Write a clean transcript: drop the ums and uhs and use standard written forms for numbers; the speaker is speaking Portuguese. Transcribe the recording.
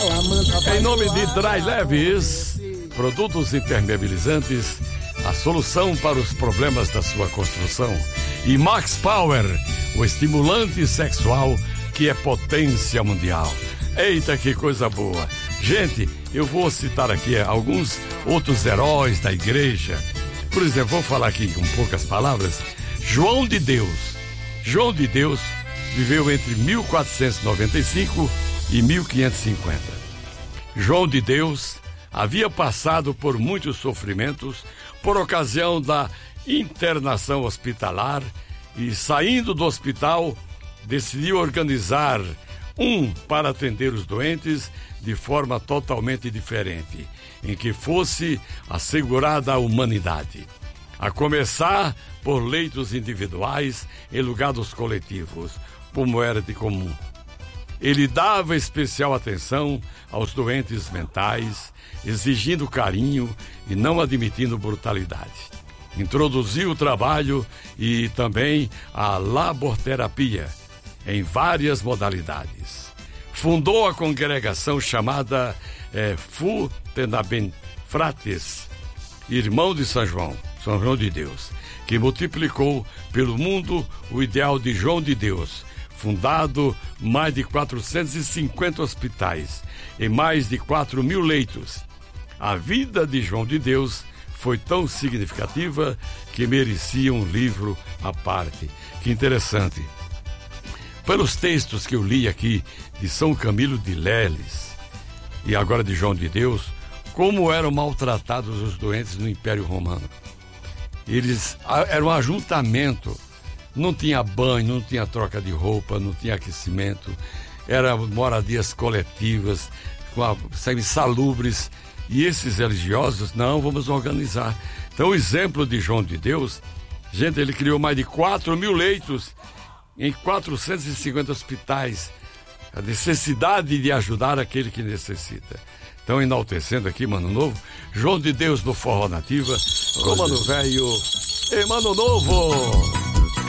Em nome de Dry Leves, produtos impermeabilizantes, a solução para os problemas da sua construção. E Max Power, o estimulante sexual que é potência mundial. Eita, que coisa boa. Gente, eu vou citar aqui alguns outros heróis da igreja. Por exemplo, vou falar aqui com poucas palavras. João de Deus. João de Deus viveu entre 1495 e 1550. João de Deus havia passado por muitos sofrimentos por ocasião da internação hospitalar e, saindo do hospital, decidiu organizar para atender os doentes de forma totalmente diferente, em que fosse assegurada a humanidade. A começar por leitos individuais em lugares coletivos, como era de comum. Ele dava especial atenção aos doentes mentais, exigindo carinho e não admitindo brutalidade. Introduziu o trabalho e também a laborterapia em várias modalidades. Fundou a congregação chamada Frates, irmão de São João de Deus, que multiplicou pelo mundo o ideal de João de Deus, fundado mais de 450 hospitais e mais de 4.000 leitos. A vida de João de Deus foi tão significativa que merecia um livro à parte. Que interessante. Pelos textos que eu li aqui de São Camilo de Leles e agora de João de Deus, como eram maltratados os doentes no Império Romano. Eles eram um ajuntamento, não tinha banho, não tinha troca de roupa, não tinha aquecimento, eram moradias coletivas, insalubres, e esses religiosos, não, vamos organizar. Então, o exemplo de João de Deus, gente, ele criou mais de 4.000 leitos em 450 hospitais, a necessidade de ajudar aquele que necessita. Então, enaltecendo aqui, Mano Novo, João de Deus do Forró Nativa, com Mano Velho e Mano Novo.